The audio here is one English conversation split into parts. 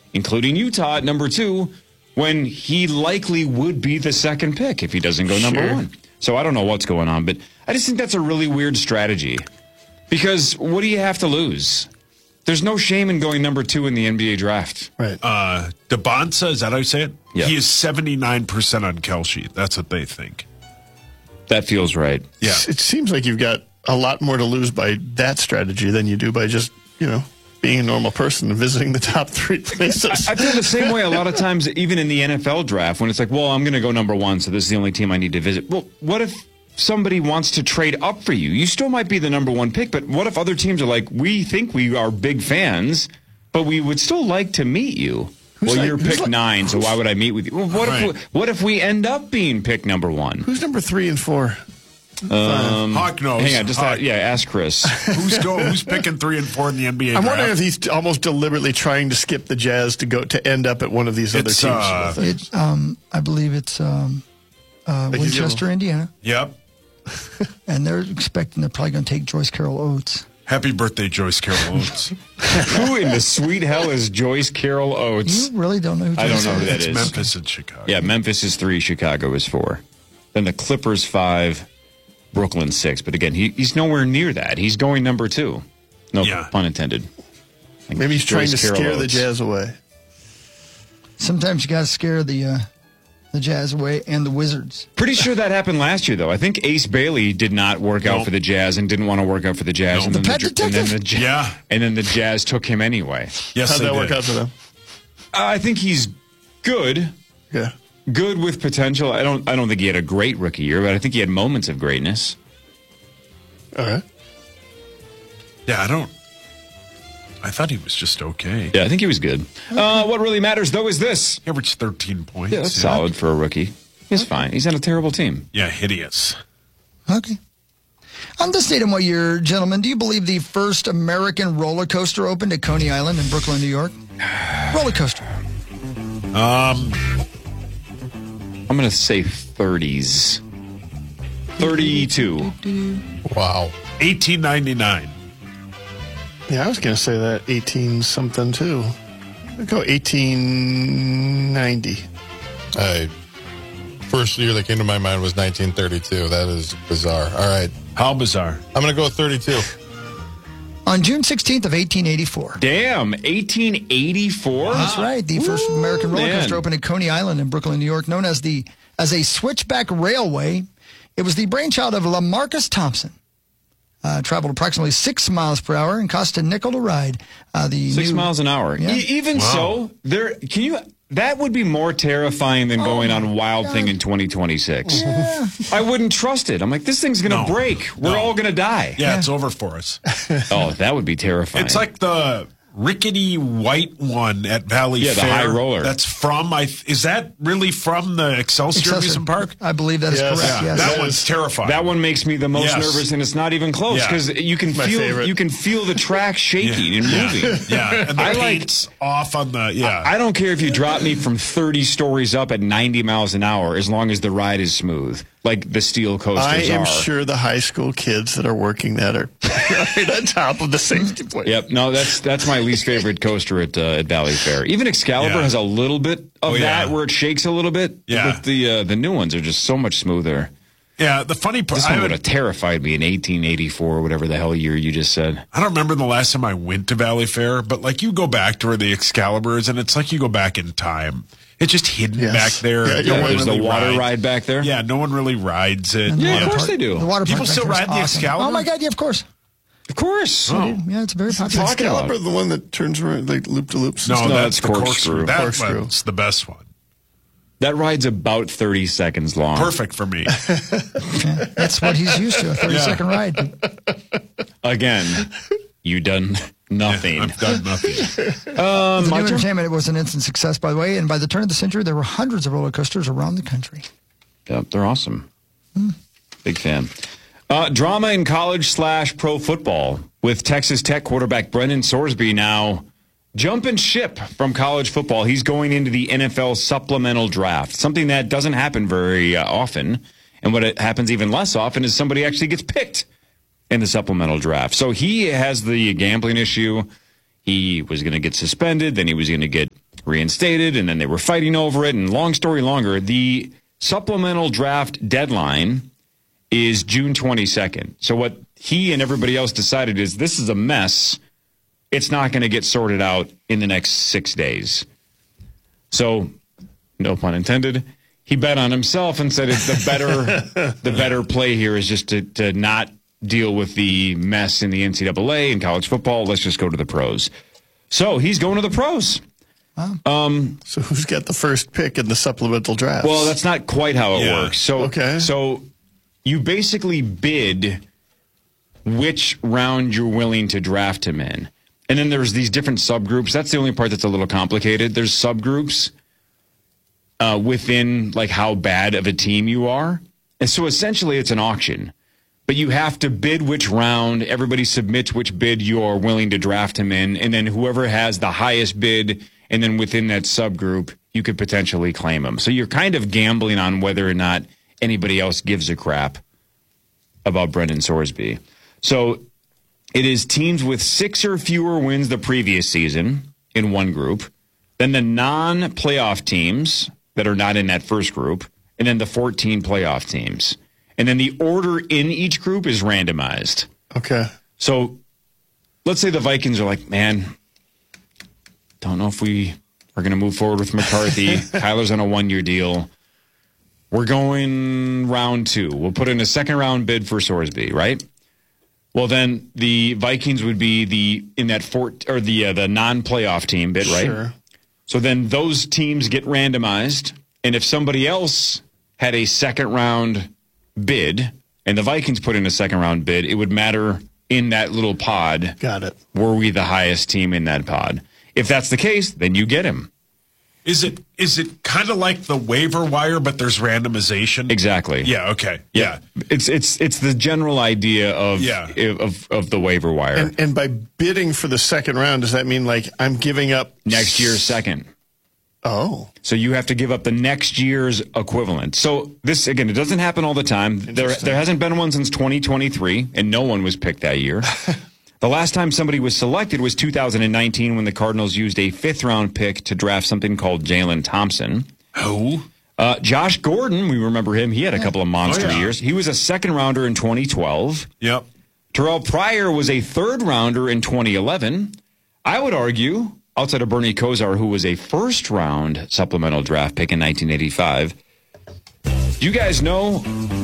including Utah at number 2, when he likely would be the second pick if he doesn't go number 1. So I don't know what's going on, but I just think that's a really weird strategy. Because what do you have to lose? There's no shame in going number 2 in the NBA draft. Right. DeBonsa, is that how you say it? Yeah. He is 79% on Kelce. That's what they think. That feels right. Yeah. It seems like you've got a lot more to lose by that strategy than you do by just, being a normal person and visiting the top 3 places. I feel the same way a lot of times, even in the NFL draft, when it's like, well, I'm going to go number 1, so this is the only team I need to visit. Well, what if somebody wants to trade up for you? You still might be the number 1 pick, but what if other teams are like, we think we are big fans, but we would still like to meet you? You're pick 9, so why would I meet with you? Well, what if we end up being pick number 1? Who's number 3 and 4? Hawk knows. Hang on, ask Chris. Who's picking 3 and 4 in the NBA I'm draft? wondering if he's almost deliberately trying to skip the Jazz to end up at one of these other teams. I believe it's Winchester, Indiana. Yep. And they're probably going to take Joyce Carol Oates. Happy birthday, Joyce Carol Oates. Who in the sweet hell is Joyce Carol Oates? You really don't know who Joyce I don't know who that It's is. Memphis and Chicago. Yeah, Memphis is 3, Chicago is 4. Then the Clippers 5, Brooklyn 6. But again, he's nowhere near that. He's going number 2. No pun intended. Maybe he's trying to scare the Jazz away. Sometimes you got to scare the Jazz away and the Wizards. Pretty sure that happened last year, though. I think Ace Bailey did not work out for the Jazz and didn't want to work out for the Jazz. And the Pet Detective? And then the Jazz took him anyway. Yes, how'd that work out for them? I think he's good. Yeah. Good with potential. I don't think he had a great rookie year, but I think he had moments of greatness. All right. Yeah, I thought he was just okay. Yeah, I think he was good. What really matters, though, is this. He averaged 13 points. Yeah, that's solid for a rookie. He's fine. He's on a terrible team. Yeah, hideous. Okay. On this date and what year, gentlemen, do you believe the first American roller coaster opened at Coney Island in Brooklyn, New York? Roller coaster. I'm going to say 30s. 32. Wow. 1899. Yeah, I was going to say that 18-something, too. I'd go 1890. First year that came to my mind was 1932. That is bizarre. All right. How bizarre? I'm going to go with 32. On June 16th of 1884. Damn, 1884? That's right. The first American roller coaster opened at Coney Island in Brooklyn, New York, known as a switchback railway. It was the brainchild of LaMarcus Thompson. Traveled approximately 6 miles per hour and cost a nickel to ride. 6 miles an hour. Yeah. Even so, that would be more terrifying than going on Wild Thing in 2026. Yeah. I wouldn't trust it. I'm like, this thing's going to break. We're all going to die. Yeah, it's over for us. Oh, that would be terrifying. It's like the rickety white one at Valley Fair. Yeah, the high roller. That's from, is that really from the Excelsior Amusement Park? I believe that is correct. Yeah. Yes. That one's terrifying. That one makes me the most nervous, and it's not even close because you can feel the track shaking and moving. Yeah, and the paint's off on the I don't care if you drop me from 30 stories up at 90 miles an hour as long as the ride is smooth, like the steel coasters are. I am sure the high school kids that are working that are right on top of the safety point. Yep, no, that's my least favorite coaster at Valley Fair. Even Excalibur has a little bit of that where it shakes a little bit. Yeah. But the new ones are just so much smoother. Yeah, the funny part. This one would have terrified me in 1884 or whatever the hell year you just said. I don't remember the last time I went to Valley Fair, but like you go back to where the Excalibur is, and it's like you go back in time. It's just hidden back there. Yeah, there's the water ride back there. Yeah, no one really rides it. Yeah, of course they do. The water People still ride the Excalibur? Oh, my God, yeah, of course. Of course. Oh. Yeah, it's a very popular. Excalibur, the one that turns around like loop-de-loops? No, that's the corkscrew. That's the best one. That ride's about 30 seconds long. Perfect for me. That's what he's used to, a 30-second ride. Again, you done nothing. Yeah, I've done nothing. The new entertainment, it was an instant success, by the way, and by the turn of the century, there were hundreds of roller coasters around the country. Yep, they're awesome. Big fan. Drama in college/pro football with Texas Tech quarterback Brendan Sorsby now jumping ship from college football. He's going into the NFL supplemental draft, something that doesn't happen very often. And what happens even less often is somebody actually gets picked in the supplemental draft. So he has the gambling issue. He was going to get suspended, then he was going to get reinstated, and then they were fighting over it. And long story longer, the supplemental draft deadline is June 22nd. So what he and everybody else decided is this is a mess. It's not going to get sorted out in the next 6 days. So, no pun intended, he bet on himself and said it's the better play here is just to not deal with the mess in the NCAA and college football. Let's just go to the pros. So he's going to the pros. So who's got the first pick in the supplemental draft? Well, that's not quite how it works. So you basically bid which round you're willing to draft him in. And then there's these different subgroups. That's the only part that's a little complicated. There's subgroups within like how bad of a team you are. And so essentially it's an auction. But you have to bid which round. Everybody submits which bid you're willing to draft him in. And then whoever has the highest bid, and then within that subgroup, you could potentially claim him. So you're kind of gambling on whether or not anybody else gives a crap about Brendan Sorsby. So it is teams with 6 or fewer wins the previous season in one group, then the non-playoff teams that are not in that first group, and then the 14 playoff teams. And then the order in each group is randomized. Okay. So let's say the Vikings are like, man, don't know if we are going to move forward with McCarthy. Kyler's on a 1-year deal. We're going round 2. We'll put in a second-round bid for Sorsby, right? Well, then the Vikings would be the non-playoff team bid, right? Sure. So then those teams get randomized, and if somebody else had a second-round bid and the Vikings put in a second-round bid, it would matter in that little pod. Got it. Were we the highest team in that pod? If that's the case, then you get him. Is it kind of like the waiver wire, but there's randomization? Exactly. Yeah. Okay. Yeah. It's the general idea of the waiver wire. And by bidding for the second round, does that mean like I'm giving up next year's second? Oh. So you have to give up the next year's equivalent. So this, again, it doesn't happen all the time. There hasn't been one since 2023, and no one was picked that year. The last time somebody was selected was 2019 when the Cardinals used a 5th-round pick to draft something called Jalen Thompson. Who? Josh Gordon, we remember him. He had a couple of monster years. He was a second-rounder in 2012. Yep. Terrell Pryor was a 3rd-rounder in 2011. I would argue, outside of Bernie Kosar, who was a first-round supplemental draft pick in 1985. Do you guys know,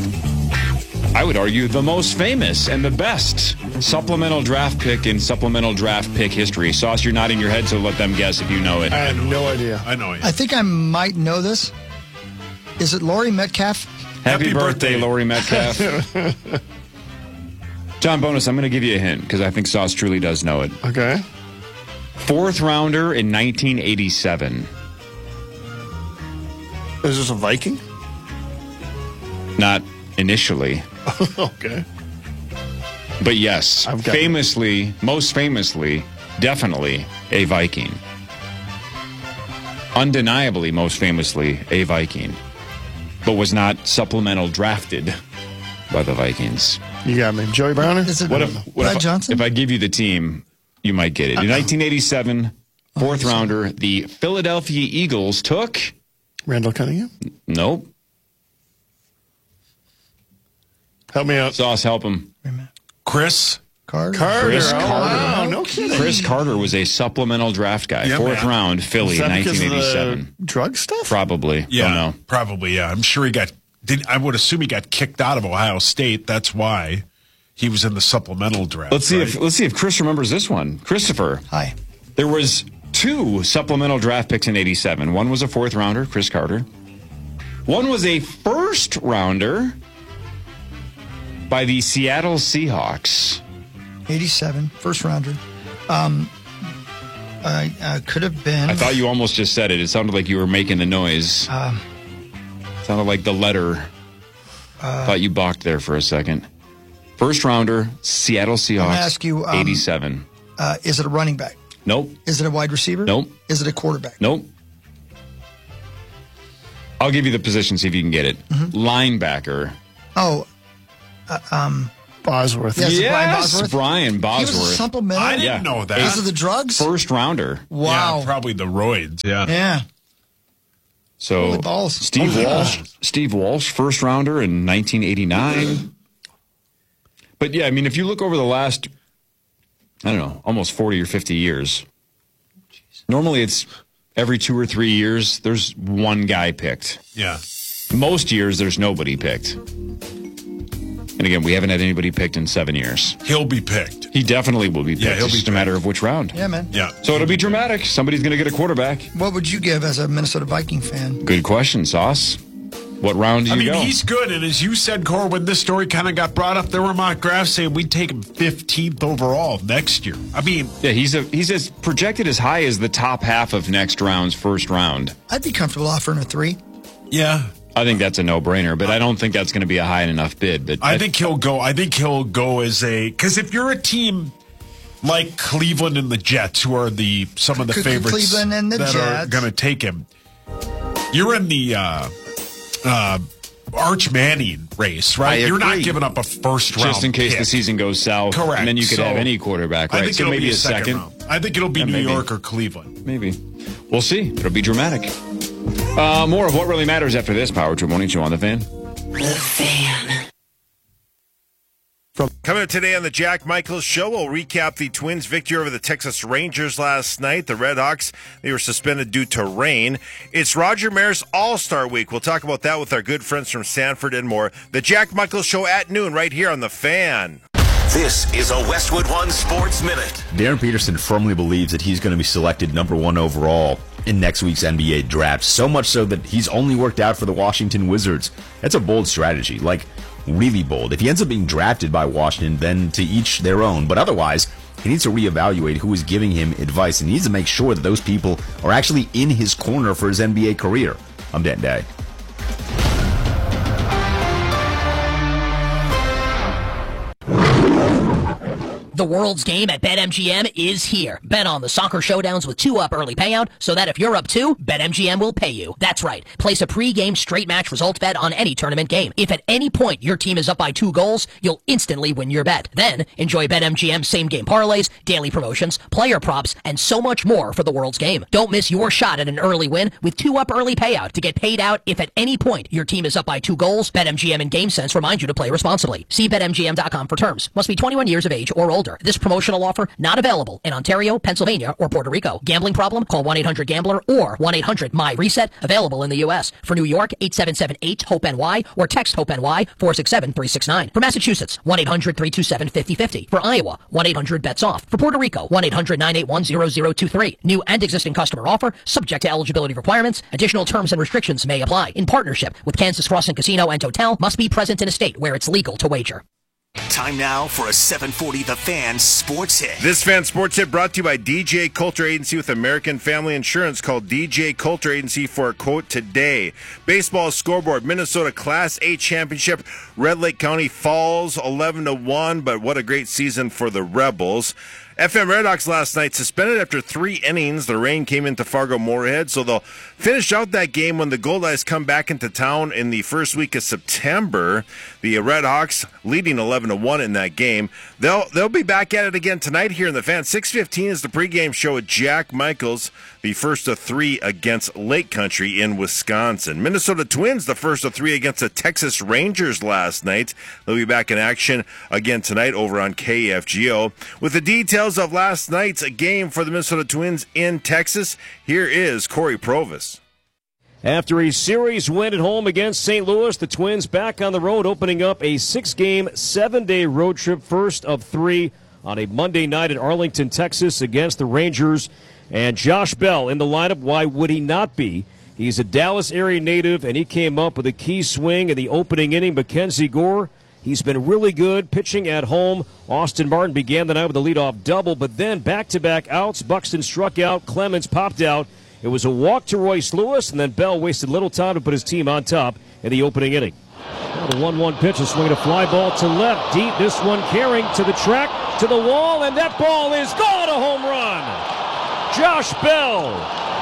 I would argue, the most famous and the best supplemental draft pick in supplemental draft pick history? Sauce, you're nodding your head, so let them guess if you know it. I have no idea. I know it. I think I might know this. Is it Laurie Metcalf? Happy birthday, Laurie Metcalf. John Bonus, I'm going to give you a hint because I think Sauce truly does know it. Okay. 4th-rounder in 1987. Is this a Viking? Not initially. Okay. But yes, most famously, definitely a Viking. Undeniably, most famously, a Viking. But was not supplemental drafted by the Vikings. You got me. Joey Browner? Is it Brad Johnson? If I give you the team, you might get it. In 1987, 4th-rounder, the Philadelphia Eagles took... Randall Cunningham? Nope. Help me out. Sauce, help him. Chris Carter. Chris Carter. Wow, no kidding. Chris Carter was a supplemental draft guy. Yeah, 4th man. round, Philly, Is that because of 1987. the drug stuff? Probably. Yeah, Don't know. probably. Yeah, I'm sure he got. I would assume he got kicked out of Ohio State. That's why he was in the supplemental draft. Let's see if Chris remembers this one. Christopher. Hi. There was 2 supplemental draft picks in 87. One was a 4th rounder, Chris Carter. One was a 1st rounder by the Seattle Seahawks. 87, 1st rounder. Could have been. I thought you almost just said it. It sounded like you were making the noise. Sounded like the letter. Thought you balked there for a second. 1st rounder, Seattle Seahawks. I'm gonna ask you, 87. Is it a running back? Nope. Is it a wide receiver? Nope. Is it a quarterback? Nope. I'll give you the position, see if you can get it. Linebacker. Oh, Bosworth. Yes, Yes, Brian He was a Bosworth. supplemental. I didn't know that. Because of the drugs? First rounder. Wow. Yeah, probably the roids. Yeah. Yeah. So Holy balls. Steve Walsh, first rounder in 1989. But yeah, I mean, if you look over the last, I don't know, almost 40 or 50 years, normally it's every 2 or 3 years, there's one guy picked. Yeah. Most years, there's nobody picked. And again, we haven't had anybody picked in 7 years. He'll be picked. He definitely will be picked. Yeah, he'll It's be just a matter of which round. Yeah, man. Yeah. So it'll be dramatic. Somebody's going to get a quarterback. What would you give as a Minnesota Viking fan? Good question, Sauce. What round do you go? He's good. And as you said, Cor, when this story kind of got brought up, there were mock drafts saying we'd take him 15th overall next year. I mean, yeah, he's as projected as high as the top half of next round's first round. I'd be comfortable offering a 3. yeah. I think that's a no-brainer, but I don't think that's going to be a high enough bid. But I think he'll go. I think he'll go as because if you're a team like Cleveland and the Jets, who are some of the favorites Cleveland and the that Jets are going to take him, you're in the Arch Manning race, right? You're not giving up a first round just in case pick. the season goes south. Correct. And then you could So, have any quarterback, I right? think So it'll maybe be a second. round. I think it'll be Yeah, New maybe. York or Cleveland. Maybe. We'll see. It'll be dramatic. More of what really matters after this. Power Trip Morning Show on The Fan. The Fan. Coming up today on the Jack Michaels Show, we'll recap the Twins' victory over the Texas Rangers last night. The Red Hawks, they were suspended due to rain. It's Roger Maris All-Star Week. We'll talk about that with our good friends from Sanford and more. The Jack Michaels Show at noon right here on The Fan. This is a Westwood One Sports Minute. Darren Peterson firmly believes that he's going to be selected number 1 overall in next week's NBA draft, so much so that he's only worked out for the Washington Wizards. That's a bold strategy, like really bold. If he ends up being drafted by Washington, then to each their own, but otherwise, he needs to reevaluate who is giving him advice, and he needs to make sure that those people are actually in his corner for his NBA career. I'm Dan Day. The world's game at BetMGM is here. Bet on the soccer showdowns with 2-up early payout so that if you're up 2, BetMGM will pay you. That's right. Place a pre-game straight match results bet on any tournament game. If at any point your team is up by 2 goals, you'll instantly win your bet. Then enjoy BetMGM's same-game parlays, daily promotions, player props, and so much more for the world's game. Don't miss your shot at an early win with 2-up early payout to get paid out if at any point your team is up by 2 goals. BetMGM and GameSense remind you to play responsibly. See BetMGM.com for terms. Must be 21 years of age or older. This promotional offer not available in Ontario, Pennsylvania, or Puerto Rico. Gambling problem? Call 1-800-GAMBLER or 1-800-MY-RESET. Available in the U.S. For New York, 877-8-HOPE-NY or text HOPE-NY 467-369. For Massachusetts, 1-800-327-5050. For Iowa, 1-800-BETS-OFF. For Puerto Rico, 1-800-981-0023. New and existing customer offer, subject to eligibility requirements. Additional terms and restrictions may apply. In partnership with Kansas Crossing Casino and Hotel, must be present in a state where it's legal to wager. Time now for a 740 The Fan Sports Hit. This Fan Sports Hit brought to you by DJ Coulter Agency with American Family Insurance. Call DJ Coulter Agency for a quote today. Baseball scoreboard, Minnesota Class A Championship. Red Lake County falls 11-1, but what a great season for the Rebels. FM Red Hawks last night suspended after 3 innings. The rain came into Fargo-Moorhead, so they'll finish out that game when the Goldeyes come back into town in the first week of September. The Red Hawks leading 11-1 in that game. They'll be back at it again tonight here in the Fan. 6:15 is the pregame show with Jack Michaels, the first of 3 against Lake Country in Wisconsin. Minnesota Twins, the first of 3 against the Texas Rangers last night. They'll be back in action again tonight over on KFGO. With the details of last night's game for the Minnesota Twins in Texas, here is Corey Provis. After a series win at home against St. Louis, the Twins back on the road, opening up a 6-game, 7-day road trip, first of 3 on a Monday night in Arlington, Texas against the Rangers. And Josh Bell in the lineup, why would he not be? He's a Dallas area native, and he came up with a key swing in the opening inning. Mackenzie Gore, he's been really good pitching at home. Austin Martin began the night with a leadoff double, but then back-to-back outs. Buxton struck out, Clemens popped out. It was a walk to Royce Lewis, and then Bell wasted little time to put his team on top in the opening inning. Now the 1-1 pitch, a swing, a fly ball to left, deep. This one carrying to the track, to the wall, and that ball is gone, a home run. Josh Bell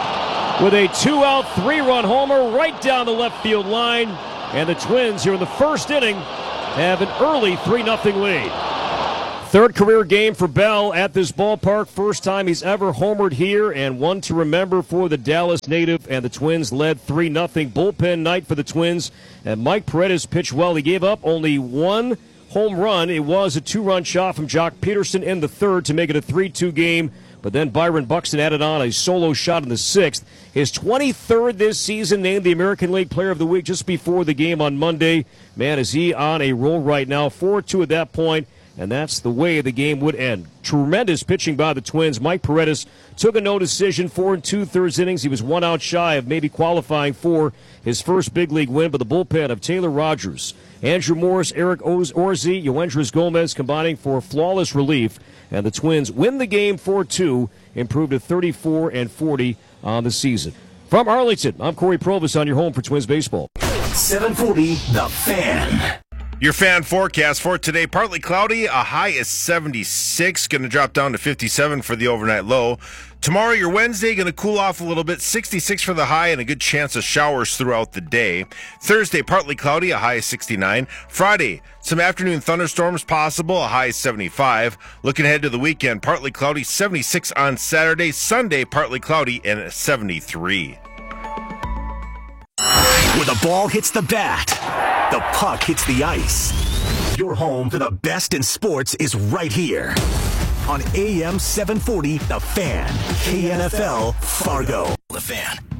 with a 2-out, 3-run homer right down the left field line. And the Twins here in the first inning have an early 3-0 lead. Third career game for Bell at this ballpark. First time he's ever homered here, and one to remember for the Dallas native. And the Twins led 3-0. Bullpen night for the Twins. And Mike Paredes pitched well. He gave up only one home run. It was a 2-run shot from Jock Peterson in the third to make it a 3-2 game. But then Byron Buxton added on a solo shot in the sixth. His 23rd this season, named the American League Player of the Week just before the game on Monday. Man, is he on a roll right now. 4-2 at that point, and that's the way the game would end. Tremendous pitching by the Twins. Mike Paredes took a no decision, 4 2/3 innings. He was 1 out shy of maybe qualifying for his first big league win, but the bullpen of Taylor Rogers, Andrew Morris, Eric Orzi, Yoendris Gomez combining for flawless relief. And the Twins win the game 4-2, improved to 34-40 on the season. From Arlington, I'm Corey Provis on your home for Twins baseball. 740 The Fan. Your fan forecast for today, partly cloudy, a high is 76, going to drop down to 57 for the overnight low. Tomorrow, your Wednesday, going to cool off a little bit, 66 for the high and a good chance of showers throughout the day. Thursday, partly cloudy, a high is 69. Friday, some afternoon thunderstorms possible, a high is 75. Looking ahead to the weekend, partly cloudy, 76 on Saturday. Sunday, partly cloudy and 73. Where the ball hits the bat, the puck hits the ice. Your home for the best in sports is right here on AM 740 The Fan, KNFL, Fargo. The Fan.